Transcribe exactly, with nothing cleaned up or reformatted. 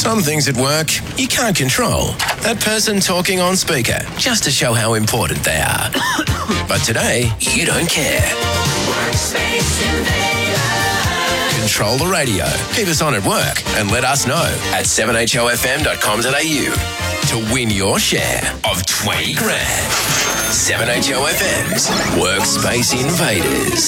Some things at work you can't control. That person talking on speaker just to show how important they are. But today, you don't care. Workspace Invader. Control the radio. Keep us on at work and let us know at seven h o f m dot com dot a u to win your share of twenty grand. seven H O F M's Workspace Invaders.